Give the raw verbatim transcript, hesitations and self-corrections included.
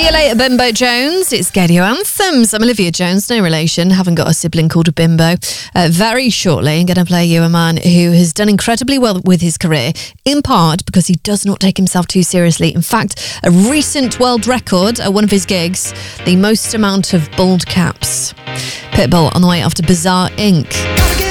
See you later, Bimbo Jones. It's Gadio Anthems. I'm Olivia Jones, no relation, haven't got a sibling called a Bimbo. Uh, very shortly, I'm going to play you a man who has done incredibly well with his career, in part because he does not take himself too seriously. In fact, a recent world record at one of his gigs, the most amount of bald caps. Pitbull on the way after Bizarre Incorporated.